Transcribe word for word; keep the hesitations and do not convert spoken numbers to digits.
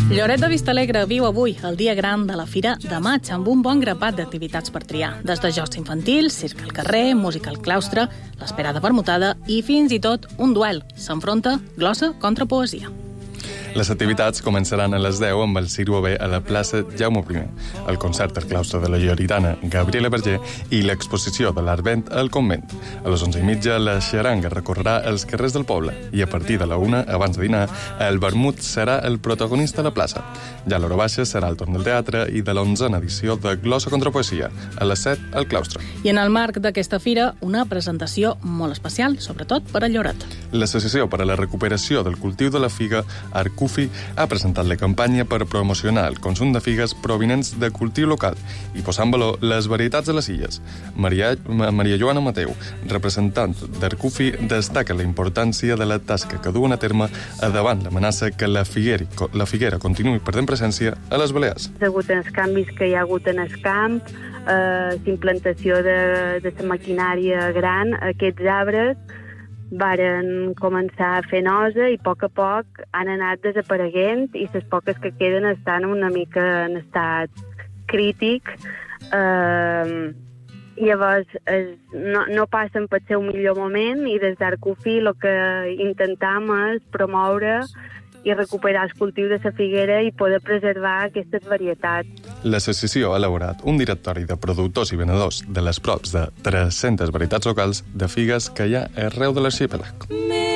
Lloret de Vistalegre viu avui el dia gran de la Fira de Maig amb un bon grapat d'activitats per triar. Des de jocs infantils, circ al carrer, música al claustre, l'esperada permutada i fins i tot un duel. S'enfronta glossa contra poesia. Les activitats començaran a les deu amb el Circ Bové a la plaça Jaume primer, el concert al claustre de la Lloritana Gabriela Berger i l'exposició de l'Arvent al convent. A les onze i mitja la xaranga recorrerà els carrers del poble i a partir de la una, abans de dinar, el vermut serà el protagonista a la plaça. Ja a l'hora baixa serà el torn del teatre i de l'onzena edició de Glossa contra poesia, a les set al claustre. I en el marc d'aquesta fira, una presentació molt especial, sobretot per a Lloret. L'Associació per a la Recuperació del Cultiu de la Figa, Arcufi, ha presentat la campanya per promocionar el consum de figues provinents de cultiu local i posar en valor les varietats de les illes. Maria, Maria Joana Mateu, representant d'Arcufi, destaca la importància de la tasca que duen a terme davant l'amenaça que la, figuera, la figuera continuï perdent presència a les Balears. Ha hagut els canvis que hi ha hagut en el camp, eh, l'implantació de, de la maquinària gran, aquests arbres varen començar a fer nosa i a poc a poc han anat desapareguent i les poques que queden estan una mica en estat crític. Eh, llavors es, no, no passen pel seu millor moment i des d'Arcufi el que intentam és promoure i recuperar el cultiu de la figuera i poder preservar aquestes varietats. L'associació ha elaborat un directori de productors i venedors de les props de tres-centes varietats locals de figues que hi ha arreu de l'arxipèlag.